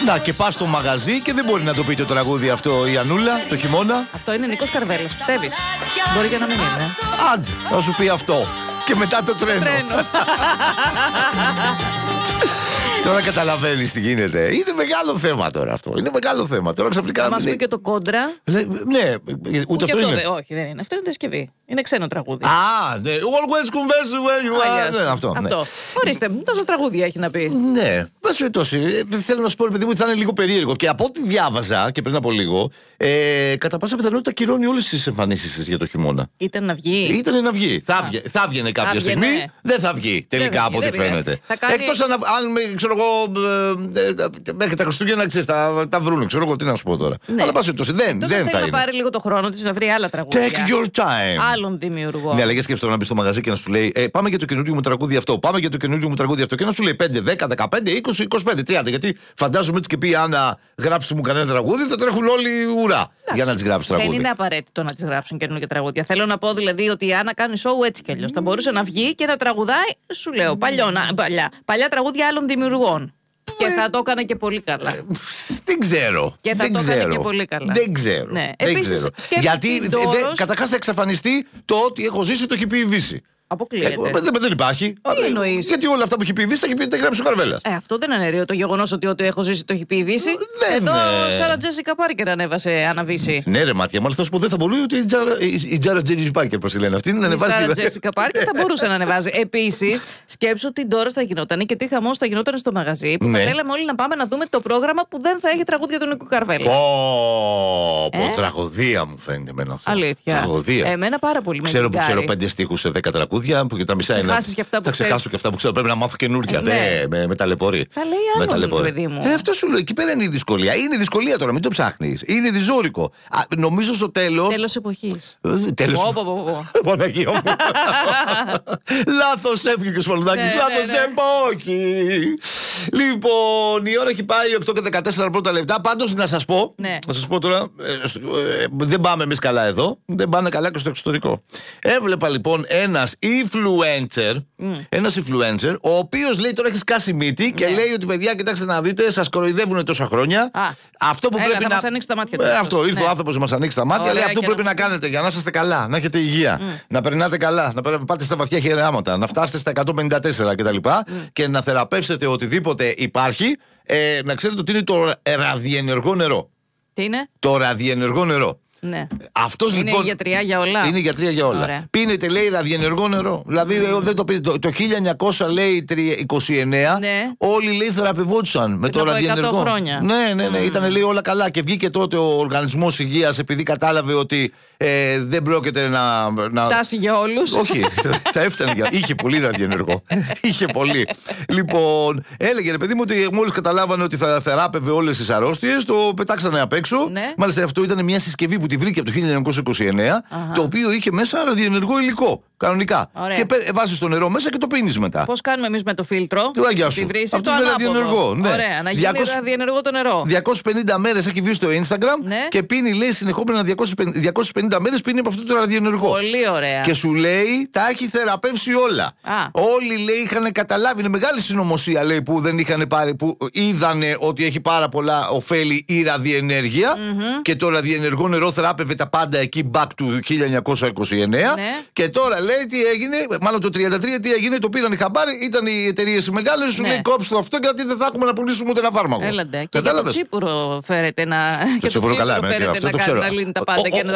Να, και πας στο μαγαζί και δεν μπορεί να το πει το τραγούδι αυτό η Ανούλα το χειμώνα. Αυτό είναι Νίκος Καρβέλας, πιστεύεις? Μπορεί και να μην είναι. Άντε, θα σου πει αυτό. Και μετά το τρένο. Τώρα καταλαβαίνεις τι γίνεται. Είναι μεγάλο θέμα τώρα αυτό. Είναι μεγάλο θέμα. Τώρα ξαφνικά. Θα μας πει και το κόντρα. Ναι, ούτε αυτό είναι. Όχι, δεν είναι. Αυτό είναι διασκευή. Είναι ξένο τραγούδι. Α, ναι. Always converse where you are. Ναι, αυτό. Ορίστε, τόσο τραγούδια έχει να πει. Ναι, πας περιπτώσει. Θέλω να σου πω, παιδί μου, ότι θα είναι λίγο περίεργο. Και από ό,τι διάβαζα και πριν από λίγο, κατά πάσα πιθανότητα κυρώνει όλες τις εμφανίσεις της για το χειμώνα. Ήταν να βγει. Ήταν να βγει. Θα βγαινε κάποια στιγμή. Δεν θα βγει τελικά από ό,τι φαίνεται. Εκτός αν, ξέρω εγώ, μέχρι τα Χριστούγεννα τα βρούνε. Ξέρω εγώ τι να σου πω τώρα. Αλλά πας περιπτώσει δεν θα είναι. Θέλει να πάρει λίγο το χρόνο της να βρει άλλα τραγούδια. Take your time. Άλλον δημιουργό. Ναι, αλλά για σκέψτε να μπει στο μαγαζί και να σου λέει πάμε για το καινούριο μου τραγούδι αυτό. Πάμε για το καινούριο μου τραγούδι αυτό. Και να σου λέει 5, 10, 15, 20, 25, 30. Γιατί φαντάζομαι έτσι και πει Άννα, γράψτε μου κανένα τραγούδι, θα τρέχουν όλοι ουρά για να τη γράψει τραγούδι. Δεν είναι απαραίτητο να τη γράψουν καινούργια τραγούδια. Θέλω να πω δηλαδή ότι η Άννα κάνει σοου έτσι κι αλλιώς. Θα μπορούσε να βγει και να τραγουδάει, σου λέω, παλιά τραγούδια άλλων δημιουργών. Και θα το έκανε και πολύ καλά. Δεν ξέρω. Και θα το έκανε και πολύ καλά. Δεν ξέρω. Ναι. Επίσης, γιατί καταρχάς θα εξαφανιστεί το ότι έχω ζήσει το έχει πει η Βύση. Αποκλείεται. Δεν υπάρχει. Τι εννοείς? Γιατί όλα αυτά που έχει πει η Βύση τα έχει γράψει ο Καρβέλας. Αυτό δεν είναι αναιρείο. Το γεγονός ότι ό,τι έχω ζήσει το έχει πει η Βύση. Εδώ Σάρα Τζέσικα Πάρκερ ανέβασε αναβύση. Ναι, ρε μάτια, μάλιστα θα σου πω δεν θα μπορούσε ούτε η Τζάρα Τζέσικα Πάρκερ, πώς τη λένε αυτή, να ανεβάζει. Η Σάρα Τζέσικα Πάρκερ θα μπορούσε να ανεβάζει. Επίσης, σκέψου τι τώρα θα γινόταν και τι χαμός θα γινόταν στο μαγαζί που θα θέλαμε όλοι να πάμε να δούμε το πρόγραμμα που δεν θα έχει τραγούδια του Νίκου Καρβέλα. Τραγωδία μου φαίνεται εμένα αυτό. Αλήθεια. Εμένα πάρα πολύ. Ξέρω που ξέρω 5 στίχους σε 10 τραγούδια που και τα μισά είναι. Θα ξεχάσω και αυτά που ξέρω. Πρέπει να μάθω καινούργια. Με ταλαιπωρεί. Θα λέει άλλο το παιδί μου. Αυτό σου λέω. Εκεί πέρα είναι η δυσκολία. Είναι η δυσκολία τώρα, μην το ψάχνεις. Είναι διζώρικο. Νομίζω στο τέλος. Τέλος εποχής. Τέλος. Παναγία μου. Λάθος έφυγε ο Σπαλουδάκης. Λάθος εποχή. Λοιπόν, η ώρα έχει πάει 8 και 14 πρώτα λεπτά. Πάντως να σας πω. Να σας πω τώρα. Δεν πάμε εμείς καλά εδώ. Δεν πάνε καλά και στο εξωτερικό. Έβλεπα λοιπόν ένας influencer, ο οποίος λέει τώρα έχει σκάσει μύτη και λέει ότι παιδιά, κοιτάξτε να δείτε, σας κοροϊδεύουν τόσα χρόνια. Αυτό που πρέπει να. Μας ανοίξει τα μάτια του. Αυτό ήρθε ο άνθρωπος να μας ανοίξει τα μάτια. Λέει αυτό που πρέπει να κάνετε για να είστε καλά, να έχετε υγεία, να περνάτε καλά, να πάτε στα βαθιά χειράματα, να φτάσετε στα 154 κτλ. Και να θεραπεύσετε οτιδήποτε υπάρχει. Να ξέρετε ότι είναι το ραδιενεργό νερό. Τι είναι? Το ραδιενεργό νερό. Ναι. Αυτός, είναι λοιπόν, η γιατριά για όλα. Είναι η γιατριά για όλα. Ωραία. Πίνετε, λέει, ραδιενεργό νερό. Δηλαδή, δεν το 1900, λέει, 29, όλοι, λέει, θεραπευόντουσαν με το ραδιενεργό. 100 χρόνια. Ναι. Ήταν, λέει, όλα καλά. Και βγήκε τότε ο Οργανισμός Υγείας, επειδή κατάλαβε ότι δεν πρόκειται να. Φτάσει για όλους. Όχι, θα έφτανε για. Είχε πολύ ραδιενεργό. Είχε πολύ. Λοιπόν, έλεγε, ρε παιδί μου, ότι μόλις καταλάβανε ότι θα θεράπευε όλες τις αρρώστιες, το πετάξανε απ' έξω. Μάλιστα, αυτό ήταν μια συσκευή που τη βρήκε από το 1929, το οποίο είχε μέσα ραδιενεργό υλικό. Κανονικά. Ωραία. Και βάζεις το νερό μέσα και το πίνεις μετά. Πώς κάνουμε εμείς με το φίλτρο? Τη βρύσεις. Αυτό είναι ραδιενεργό. Ναι. Ωραία, να γίνει ραδιενεργό το νερό. 250 μέρες έχει βγει στο Instagram και πίνει, λέει, συνεχόμενα 250 μέρες πίνει από αυτό το ραδιενεργό. Πολύ ωραία. Και σου λέει, τα έχει θεραπεύσει όλα. Όλοι, λέει, είχαν καταλάβει. Είναι μεγάλη συνωμοσία, λέει, που δεν είχαν πάρει, που είδανε ότι έχει πάρα πολλά ωφέλη η ραδιενέργεια και το ραδιενεργό νερό θεράπευε τα πάντα εκεί back του 1929. Και τώρα, λέει, τι έγινε, μάλλον το 33 τι έγινε, το πήραν οι χαμπάρι, ήταν οι εταιρείες οι μεγάλες, σου λέει κόψτε το αυτό γιατί δεν θα έχουμε να πουλήσουμε ούτε ένα φάρμακο. Έλαντε. Και το τσίπουρο φέρεται να. Το τσίπουρο καλά, αυτό το ξέρω. Να λύνει τα πάντα και